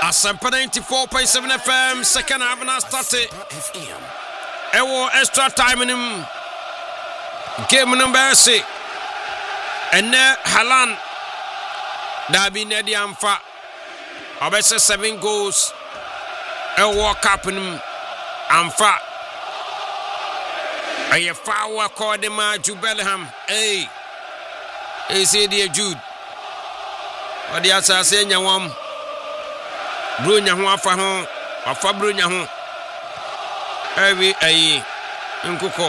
Asempa 94.7 FM, second half na started. Ewo extra time in him. Game number 6. And Halan Dabi Nedi Amfa. Obese 7 goals. Ewo cup in him. Amfa. Aye fawa call them Jude Bellingham. Hey. Hey say dear Jude. Odi asase nyawam. Brunya ho afa Brunya ho. Ewi ayi nkukọ.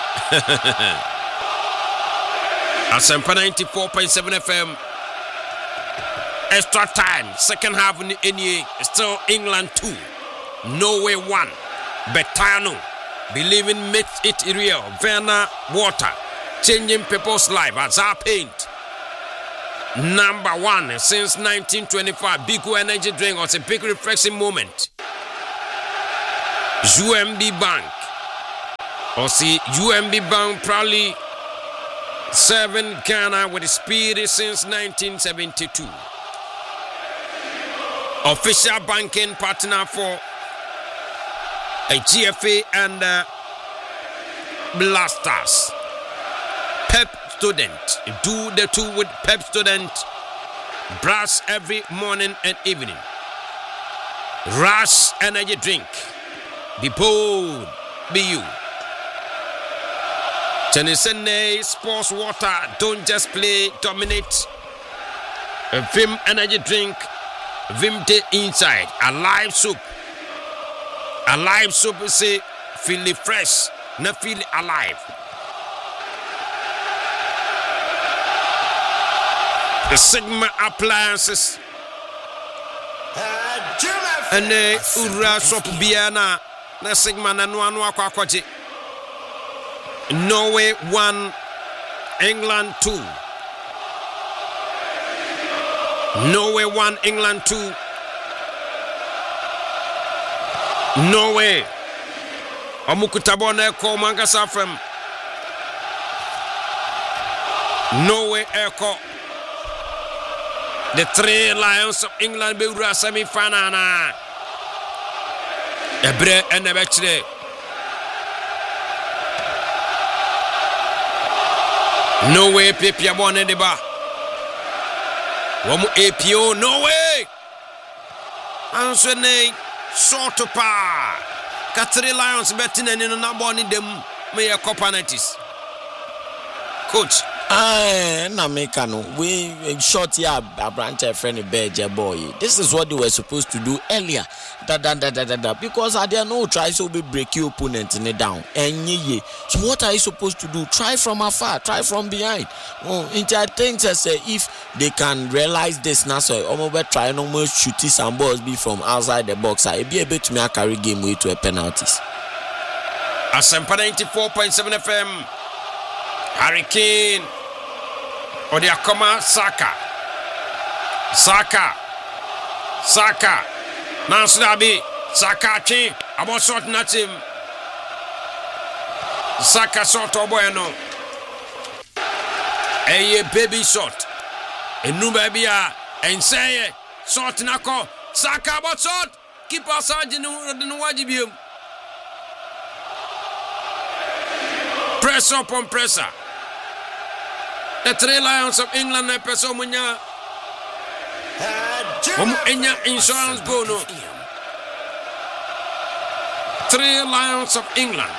Asempa 94.7 FM. Extra time, second half in the NA. Still England 2, Norway 1. Betano, believing makes it real. Werner Water, changing people's life as our paint. Number 1 since 1925. Bigo energy drink was a big refreshing moment. UMB Bank. Or see UMB Bank proudly serving Ghana with spirit since 1972. Official banking partner for a GFA and Blasters. Pep student. Do the two with Pep student. Brush every morning and evening. Rush energy drink. Be bold. Be you. Tenisene sports water. Don't just play. Dominate. A Vim energy drink. Vimte inside. A live soup. A live soup say feel it fresh. Not feel alive. The Sigma appliances. And the Ura Sop Biana. Na Sigma na Nuanua Kwakwaji. Norway 1, England 2. Norway 1, England 2. Norway. Amukutabone Eko Mangasa from Norway Eko. The 3 Lions of England Beura semi-final. Ebre and the Bechre. No way, Pepia Bonne de Ba. Womu APO, no way. Answer nay, sort of pa. Catherine Lions betting and in not born in them. May a copanatis. Coach. Na make no we short here a branch a friend beje boy. This is what they were supposed to do earlier. Because I dare no try so be break your opponent in it down. So what are you supposed to do? Try from afar, try from behind. I think if they can realize this now, so almost try no more shooting some balls be from outside the box. I be able to make carry game way to a penalties. Asempa 94.7 FM. Hurricane. Odiakoma Saka. Nansudabi. Saka chin. About short natim. Saka short oboyano. Eye baby short. Enu baby a. Enseye. Short nako. Saka about short. Keep us on the wajibium. Press up on presser. The 3 Lions of England and Pesomunya. Enya insurance go no. 3 Lions of England.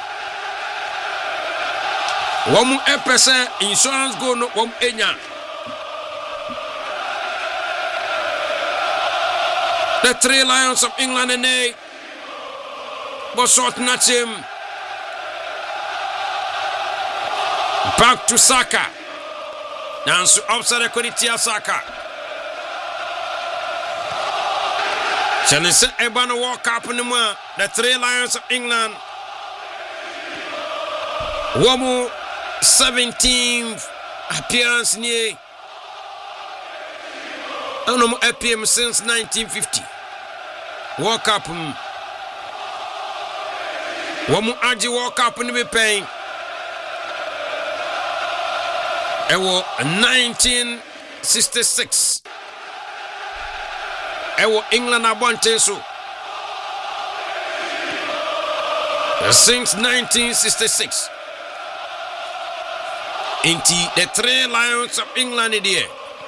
Womu epese insurance go no wom enya. The 3 Lions of England and they was short not him. Back to Saka. Now outside the quality of Saka. Chenese Ebano walk up in the 3 Lions of England. Womu 17th appearance near. I don't know APM since 1950. Walk up. Womu Aji walk up in the pain. It was 1966. ewo England abonte so since 1966 into the three Lions of England there.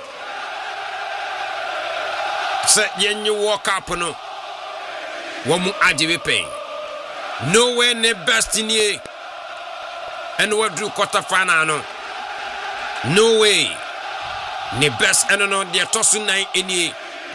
Say you walk up no womu ajibe pain nowhere ne best in ye and what do quarter final no no way ne best and no they toss 9 in ye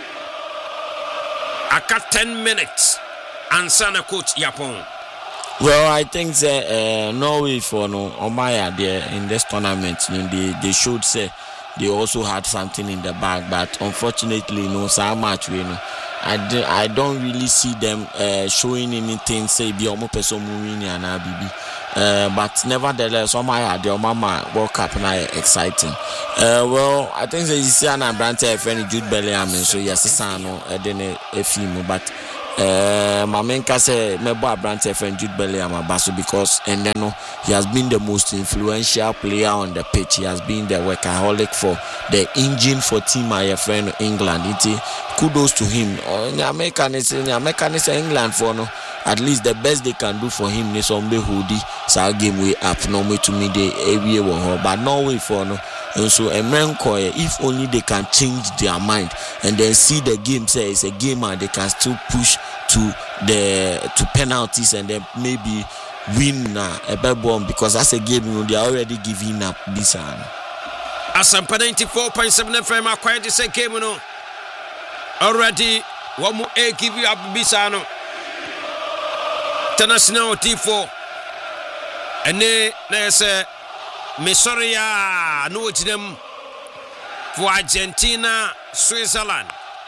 aka 10 minutes and sana coach Yapon. Well, I think Norway for no Omaya there in this tournament, they showed say they also had something in the bag, but unfortunately, so much I don't really see them showing anything. Say be omo person moving and bibi. But nevertheless, Omaya the Omama World Cup now exciting. Well, I think you see an Brante friend Jude Bellingham, so yes, it's then a film, but. My main case Mebo Abrante friend Jude Bellingham Abaso because and then he has been the most influential player on the pitch. He has been the workaholic for the engine for team my friend England. Kudos to him. American is England for no. At least the best they can do for him is some hoodie. So game way up no way to me the area but Norway for no. And so if only they can change their mind and then see the game say it's a game and they can still push to penalties and then maybe win a bad bomb because that's a game they are already giving up this one. Asampa 94.7 FM acquired this game already one more give you up Bisano International T4 and there's a Mesoria no them for Argentina, Switzerland.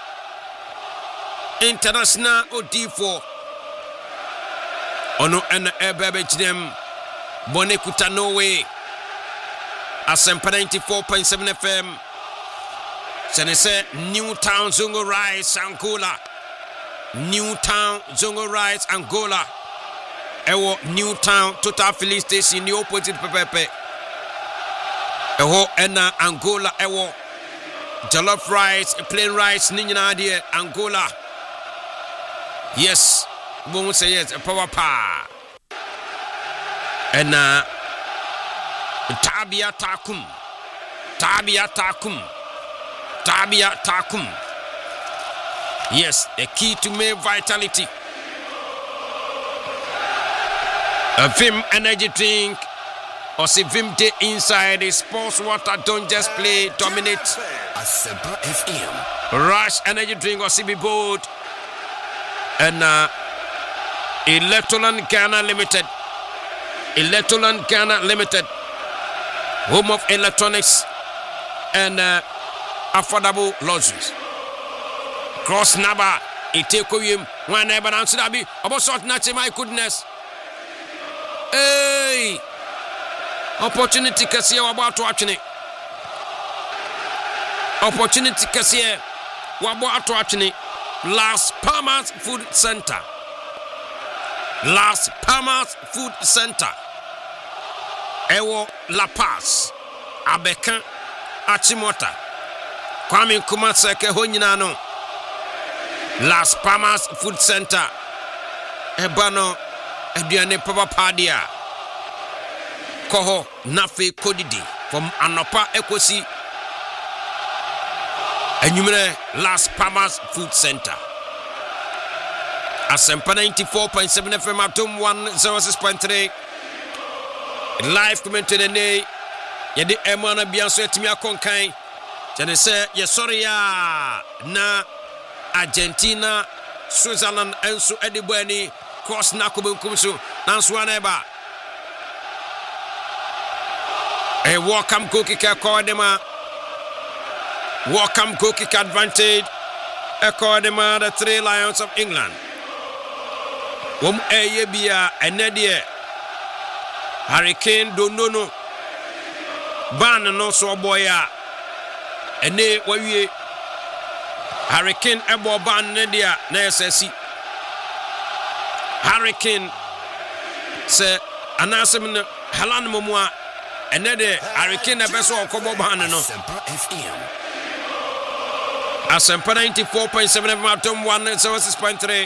International OD4. Ono and Ebebe them Bonekuta Norway. Asempa 94.7 FM. Senese Newtown Zongo Rise Angola. Newtown Zongo Rise Angola. Ewo Newtown Total Filling Station the opposite Pepe. Ewo ena Angola ewo jollof rice, plain rice, ninyina de Angola. Yes, we say yes, power pa. Ena Tabia Takum. Yes, a key to male vitality. A Vim energy drink. Or see Vim Day inside the sports water, don't just play, dominate. Asempa FM. Rush energy drink or CB board. And Electroland Ghana Limited. Home of electronics and affordable luxuries. Cross Naba, Itekoyim, one ever answer that be about sort not my goodness. Hey! Opportunity kasi about watching it. Opportunity kasi about watching it. Las Palmas Food Center. Ewo La Paz. Abekan Achimota. Kwame Nkrumah Seke honyina no. Las Palmas Food Center. Ebano aduane papa padia. Koho Nafe Kodidi from Anopa Ekosi Enyumere Las Palmas Food Center. Asempa 94.7 FM Atom 106.3 live commentary today. Yedi Emana Bianso etimi akonkan. Jane say yesori ya na Argentina, Switzerland enso edibani cross na kobenkum so nanso aneba. A welcome goal kick accordema. Welcome goal kick advantage accordema the three Lions of England. Yebia enedie Hurricane Donono ban no so boya ene wawie Hurricane ebo ban ne dia na SSC Hurricane se anasem ne halan momua ene de Hurricane beso okobo ban no Asempa 94.7 FM atom 106.3.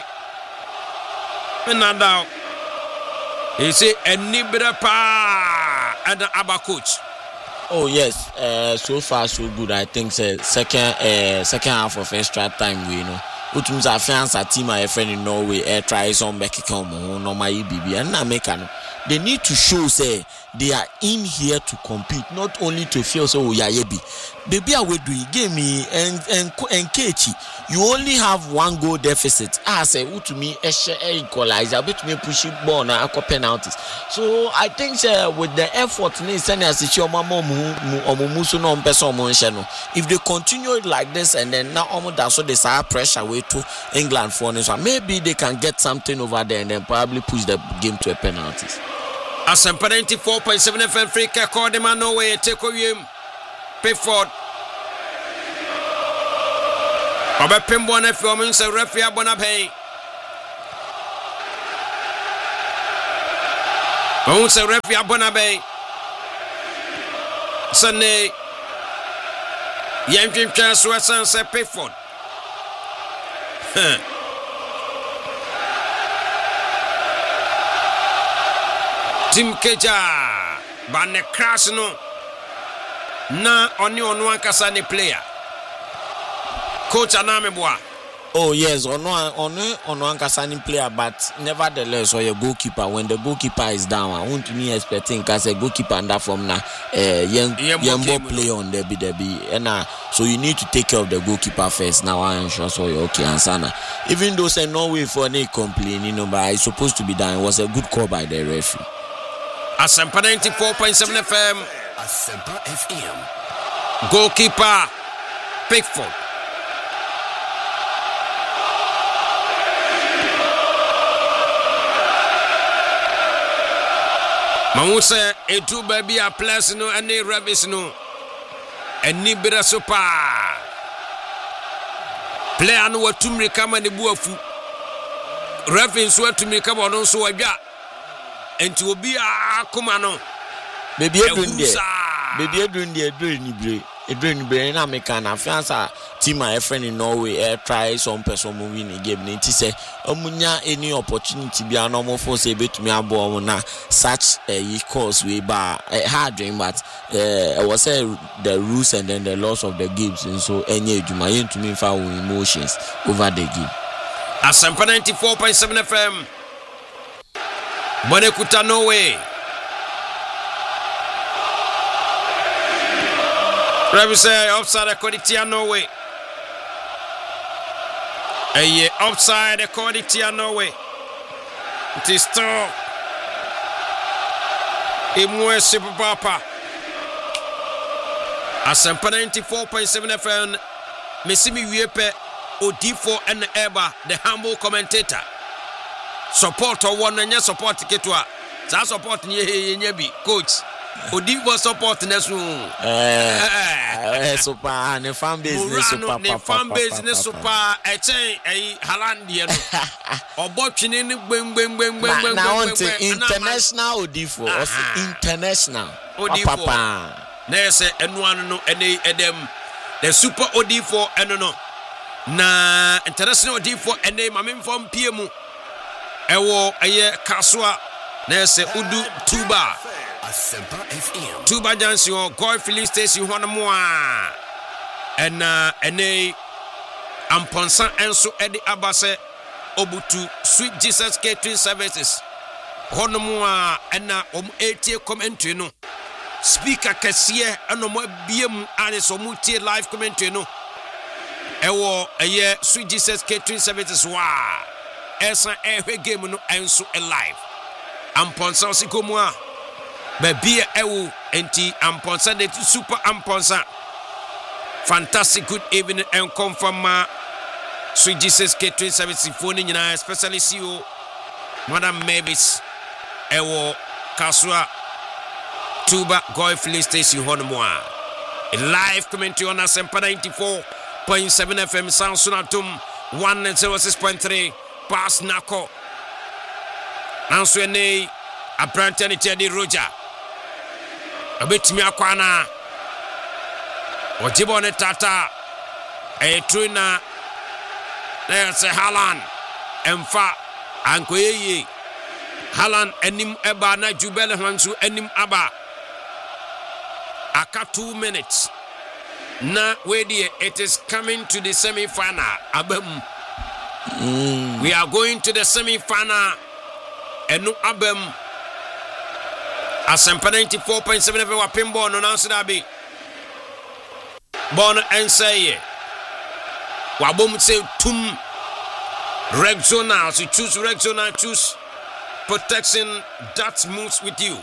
Now, he say Enibra pa and Abba coach. Oh yes, so far so good. I think second half of extra time we Utum's a fans a team a friend in Norway try some back come no my BB and American. They need to show say they are in here to compete, not only to feel so yayebi. Baby I will do it game me and Kechi. You only have 1 goal deficit. I say to me equalizer bit me push it ball na penalties. So I think with the effort if they continue it like this and then now almost so they start pressure way to England for this one, maybe they can get something over there and then probably push the game to a penalties. Asempa 94.7 FM free kick call them no way take him Pickford Obe Pimbo na film say referee abona pay Won say referee abona pay Sunday Yem chance so say Pickford Tim Keja Bane crash no na oni onu ankasa ne player coach Anameboa. Oh yes, ono ankasa ne player but nevertheless or your goalkeeper when the goalkeeper is down I want to me expecting cause a goalkeeper under from na Yembo play on Debbie and so you need to take care of the goalkeeper first now I ensure so you're okay and sana even though say no way for any complaint but it's supposed to be done. It was a good call by the referee. Asempa 94.7 FM. Asempa FM. Goalkeeper Pickford. Mamuse etu baby a place no any ravis no. Eni bira sopa. Player no watumri kama ne buafu. Ravens watumri kama ono so wadwa. Enti obi akoma no baby edun bre na meka na fiansa team a friend in Norway try some person movie in game nti say omunya any opportunity bia no mo for say betumi abo na such a course we ba hard dream but I was say the rules and then the laws of the games and so any ejuma yentumi fa emotions over the game. Asempa 94.7 FM. Bonekuta Norway. Ravi say offside according Norway. Offside according Norway. It is still Imwe Sipapa. Asempa 94.7 FM. Mesimi Wiepe Odifo and Eba, the humble commentator. Support or one and support Ketwa. That support ye coach. Odivo support nesu. Super and fan business super. The fan business super Hollandia. Or botching in now international Odifo. International Odifo. There's and one no any edem. The super Odifo and no. Na international Odifo and name I'm from PMU. Ewo Kaswa Nese Udu Tuba Asempa FM. Tuba Jansion Goy Filling Station Honamwa and Ene Amponsan Enso Eddie Abase Obutu Sweet Jesus Catering Services Honamwa and 80 commentary no Speaker Cassia and no more BM and so multi live commentary no Ewo Sweet Jesus Catering Services wa Esa every game no enso alive. Amponsa sikomwa. Baby ewu enti amponsa de super amponsa. Fantastic good evening and confirm Sweet Jesus Catering Service phone nyina especially CEO Madam Mavis ewo Kaswa Tuba Goy Filling Station Honmwa. Live commentary on Asempa 94.7 FM Sansunatum 106.3 Pass Nako Nanso ene Abrantani Teddy Roger Abetimi akwana Ojibone Tata a trainer. There's a Haaland. Emfa Ankoye. Haaland enim eba na Jubele Hansu enim aba. Aka 2 minutes. Na wedi it is coming to the semi-final. Abem. We are going to the semi-final. Enu abem. Asempa 94.7 FM wa pinball no nanso da bi. Bon enseye. Wa bom se tum Rexona, so choose Rexona, choose protection that moves with you.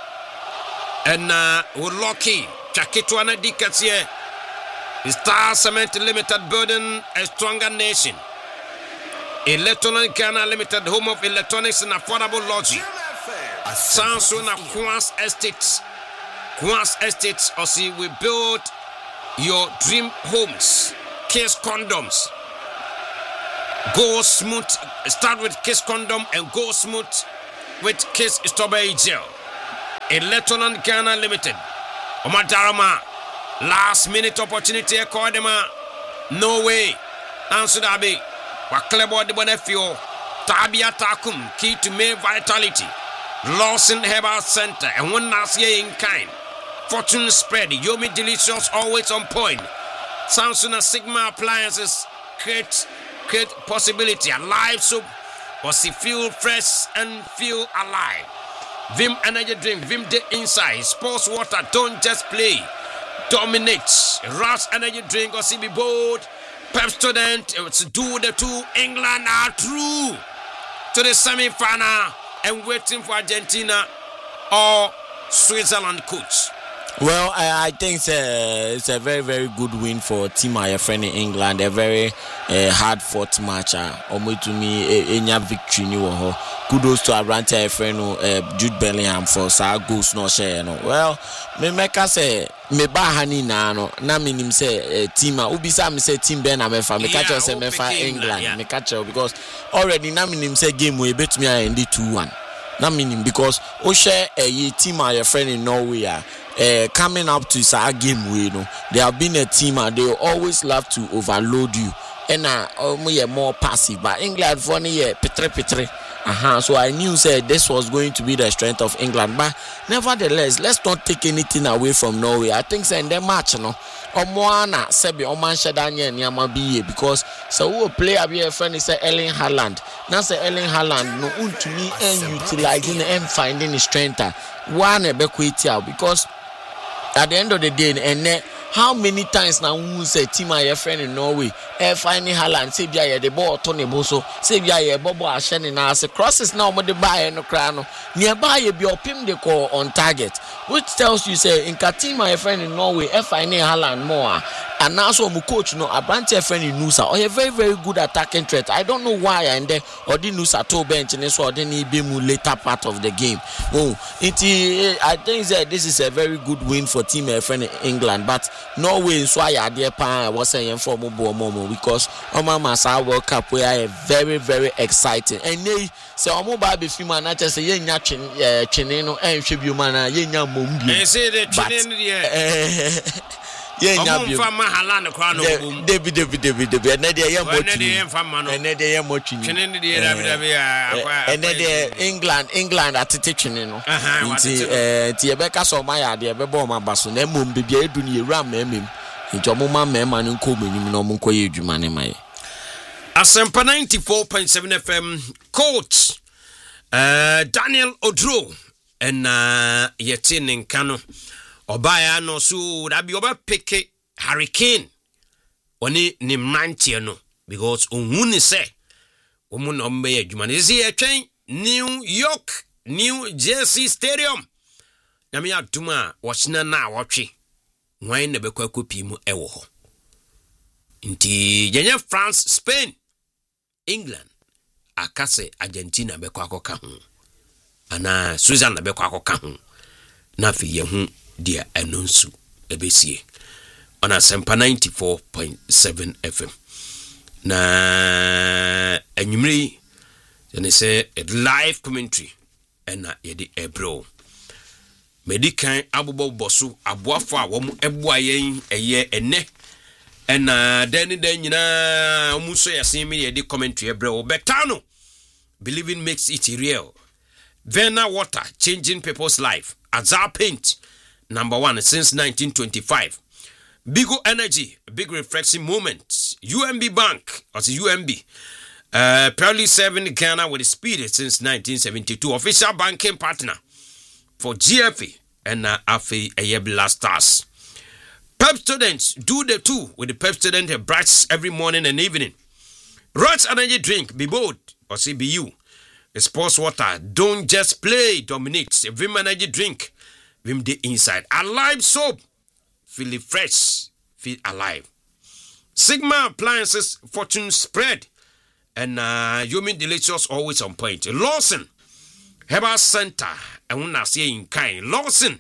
And we're lucky. Chakitwana Dikatsiye. Star Cement Limited, building a stronger nation. Electronic Ghana Limited, home of electronics and affordable lodging. Sansona Kwans Estates. Kwans Estates, or see, we build your dream homes. Kiss condoms. Go smooth. Start with Kiss condom and go smooth with Kiss strawberry gel. Electronic Ghana Limited. Omadarama. Last minute opportunity. Call them. No way. Answer that be. Waklebo de Bonefio. Tabia Takum. Key to male vitality. Lawson Herbal Center. And one last year in kind. Fortune spread. Yomi Delicious. Always on point. Samsung Sigma appliances. Create possibility. Alive soap. Was he feel fresh and feel alive. Vim energy drink. Vim the inside. Sports water. Don't just play. Dominate. Rush energy drink. Or see be bold. Pep student. It's do the two. England are through to the semi-final and waiting for Argentina or Switzerland coach. Well, I think it's a very, very good win for Team friend in England. A very hard-fought match. To me, a victory. Kudos to Abrante friend Jude Bellingham for sa goals no share. Well, me make say me bahani na minim say team ubisa me say team Ben amefa me catch say mefa England me catch because already na minim say game we bet me end 2-1. Na minim because o share a team friend in Norway coming up to sa game we they have been a team and they always love to overload you and more passive but England for petre. So I knew said this was going to be the strength of England, but nevertheless, let's not take anything away from Norway. I think in the match, Omoana Sebi Oman Shadanya Nyama BA because so who player be a friend is Erling Haaland. Now say Erling Haaland no to me and utilizing and finding his strength. One a because at the end of the day and how many times now we say team my friend in Norway finding Haaland say bia the ball Tony Boso say bia Bobo Asheni na say crosses now mo the buy no crano nearby you be opim the call on target which tells you say in team my friend in Norway finding Haaland more and now so my coach no Abrante friend in Nusa or a very very good attacking threat. I don't know why and then or the Nusa to bench and so then he be later part of the game. I think that this is a very good win for team my friend in England but Norway so I dear pa was saying for Momo because Masa World Cup we are very very exciting and they say Omoba be film and say yenya chineno and shibu mana yenya mumbi they say the chineno David England at teaching Tiebeka so my dear Beboma Basso Nemum be duni ram memim into Moma Meman and Comin no Munko Jumani May Asempa 94.7 FM coach Daniel Odro and Yetin in Kano Obaya no so that be over pick Hurricane oni ni mantie no because ohun say omun ombe adwuma is here twen New York New Jersey Stadium na me aduma wachina na wotwe wan na bekwa kopi mu ewo ho nti yenya France Spain England akase Argentina bekwa akoka ho ana Switzerland bekwa akoka ho na fi ye hu dia anonsu ebesie on Asempa 94.7 FM na enyumri they say a live commentary and yedi ebro medikan abobo bosu aboafo a wo eboa yen eye ene and then you know almost ya see me the commentary bro Betano believing makes it real. Verna Water changing people's life. Azar Paint number 1 since 1925. Bigo Energy, big reflection moment. UMB Bank, or UMB, proudly serving Ghana with speed since 1972. Official banking partner for GFA and AFE Ayebla Stars. Pep students do the two with the Pep student brights every morning and evening. Rats energy drink, be bold, or CBU. Sports water, don't just play, dominates. Vim energy drink, Vim the inside. Alive soap. Feel it fresh, feel alive. Sigma appliances, fortune spread, and Yomi delicious always on point. Lawson, Herbal Center, and when I say in kind, Lawson,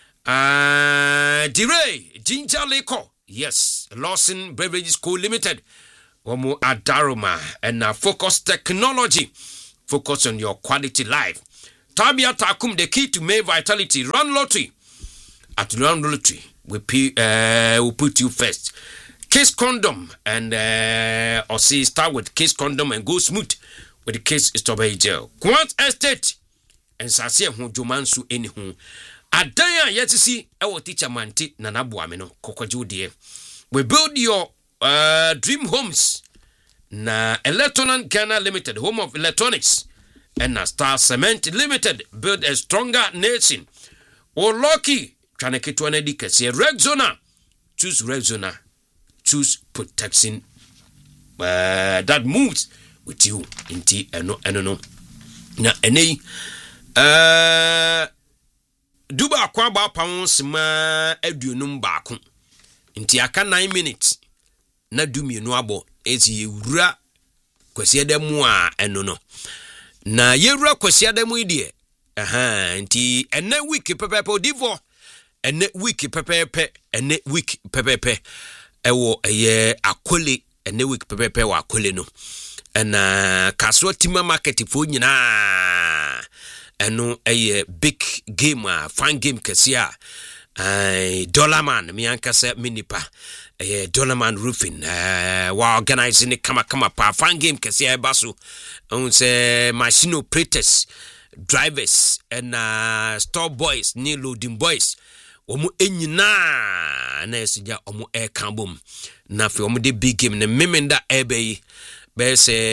DeRay, Ginger Leko, yes, Lawson Beverages Co Limited, Omo Adaroma, and Focus Technology, focus on your quality life. Tabia Takum, the key to make vitality. Run lottery. At Run Lottery, we'll put you first. Case condom and or see start with case condom and go smooth with the case strawberry gel. Quant estate and Sasia who Jomansu anyhow. Adaya yet to see our teacher Manti Nanabuamino Kokoju dear. We build your dream homes. Na Electronic Ghana Limited, home of electronics, and na Star Cement Limited, build a stronger nation. Or lucky, Tranekitwane Dikasi, Rexona, choose Rexona, choose protection that moves with you. Inti no. Na ene duba kwaba pounds ma aduonum baako. Inti aka 9 minutes na dumienu abo. Ezi yewura kwasiademu a eno no na yewura kwasiademu idie nti ene week pepepe odivo ene week pepepe ene week pepepe ewo eye akole ene week pepepe wa akole no na kaso tima market fo nyina eno eye big game fan game kasia Dollarman mi ankasa minipa Dollarman Roofing wa organizing kama pa fan game kesi baso on say machine operators drivers and store boys ni loading boys omo enyina na esija omo air carbon na fe omo de big game na memenda ebe be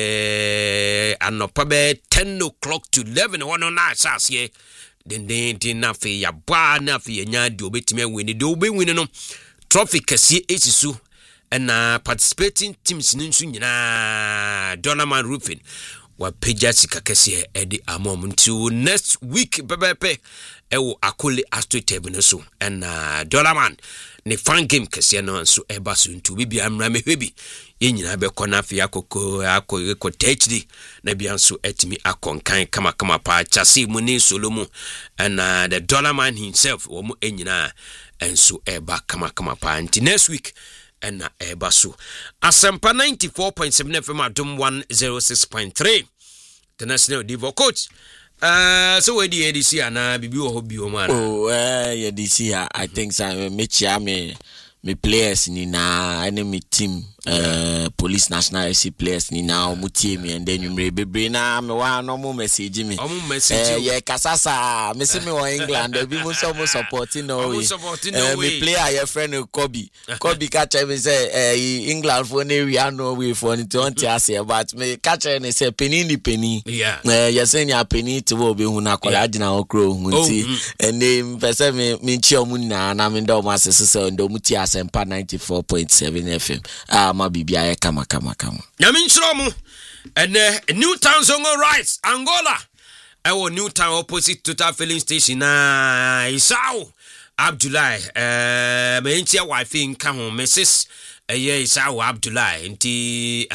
say anopa be 10 o'clock to 11 one na asase den na fe ya ba na fe nya de obetime win de obewin no trophy kesi esisu and participating teams ninsu nyina Dollarman Roofing wa peja sika kesi edi amom until next week pepepe ewo akole astotable no so and Dollarman ne fan game kesi no so ebaso ntu bibi amra mehwebi ye nyina be kona fe akoko techdi na bia so etimi akonkan kama pa chase mu ni solomu and the Dollarman himself wo mu enyina enso eba kama pa anti next week and eba so Asempa 94.7 FM Adom 106.3 the national divo coach so where the ADC ana bibi wo hobi o man yeah this year I think so me players ni na enemy team police national SC players ni na omutie me and then you bebre na me wa no mo message me yeah kasasa me see me on England be mo supporting no way me player your friend Kobe catch me say England for ne we no way for it on tia but me catch me say penny yeah you say ya penny to wo be hu na kola gina okro hunti and then person me chi omu na me ndo ma sese ndo mutie Asempa 94.7 FM ma bibia ye kama nyame nchromu ene Newtown Zongo Rights Angola ewo Newtown opposite Total Filling Station na Isao Abdullahi me ntia wife nka ho Mrs. Isao Abdullahi nti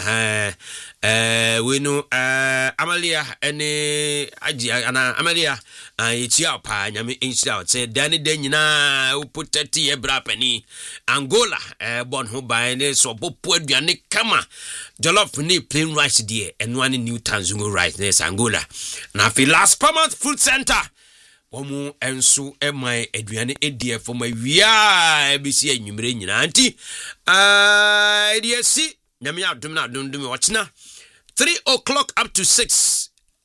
we no Amalia ene aji ana Amalia ichia pa nyame inchia say dani nyina uputati ebra pani Angola bon ho ba ne so bopo aduane kama jollof ni plain rice there and one Newtown Zongo rice ne Angola na fi last permanent food center omu enso emai aduane edie ma wia ebisi anwumre nyina anti ediesi nyame adom na dondom ochina 3 o'clock up to 6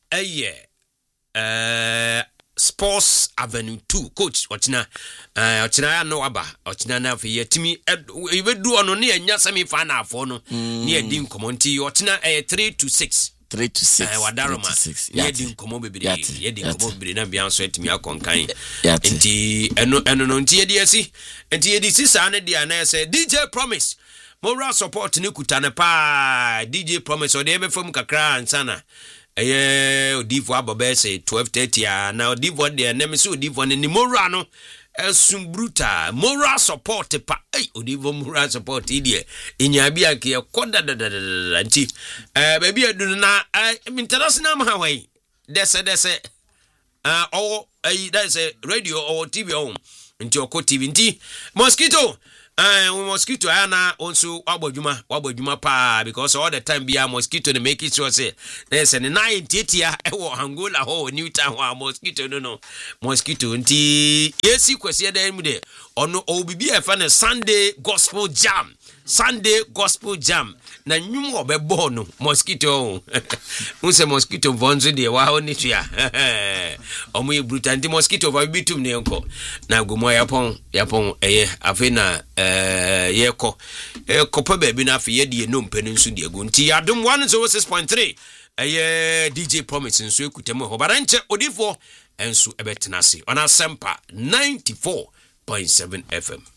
Sports Avenue 2 coach ochina ya no aba ochina na fe yetimi ebedu ono ne anya semi final afo no ne edi nkomonti ochina 3 to 6 3 to 6 wadaroma yedi nkomo bebere yedi nkomo bebere na bia so etimi akonkan enti eno no nti yedi asi enti yedi sisa ne dia na say DJ Promise moral support ne kutane pa DJ Promise ode ebe fam kakra ansana odivo abobe say 12:30 na odivo de na me so odivo ne moral no esum brutal moral support pa odivo moral support idie enyabia ke koda nti baby adu na international mahawai dese that's a radio or TV home nti oko TV nti mosquito mosquito ana also wabodjuma pa because all the time be a mosquito they make it sure say there's a 98 ya Angola ho New Town mosquito no mosquito nti yesi kwesi da mu de ono obibi e fa na Sunday gospel jam na nyum obebo no mosquito unse mosquito vonzo de wa ho ni tua omo e brutal nti mosquito va bitum ne enko na gomo yapon afena yeko kopa baby na afi ye de no mpenu nso de ego nti adom 106.3 DJ Promise nso ekutemu ho baranche odifo enso ebetenase ona sempa 94.7 FM